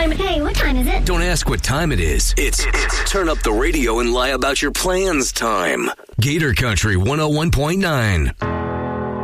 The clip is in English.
time? Hey, what time is it? Don't ask what time it is. It's turn up the radio and lie about your plans time. Gator Country 101.9.